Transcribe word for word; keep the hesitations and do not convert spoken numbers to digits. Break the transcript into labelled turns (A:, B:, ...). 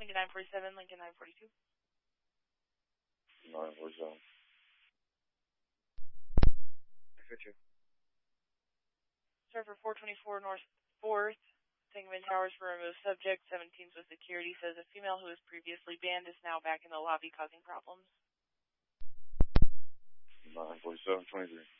A: Lincoln nine forty-seven, Lincoln nine forty-two.
B: nine forty-seven.
C: Picture.
A: Sir, for four twenty-four North fourth, Sangamon Towers for removed subject, seventeenth with security, says a female who was previously banned is now back in the lobby causing problems.
B: nine forty-seven, twenty-three.